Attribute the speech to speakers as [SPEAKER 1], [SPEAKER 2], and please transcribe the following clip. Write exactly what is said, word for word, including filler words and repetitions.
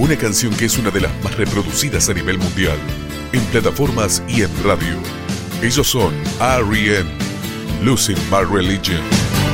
[SPEAKER 1] Una canción que es una de las más reproducidas a nivel mundial, en plataformas y en radio. Ellos son R E M, Losing My Religion.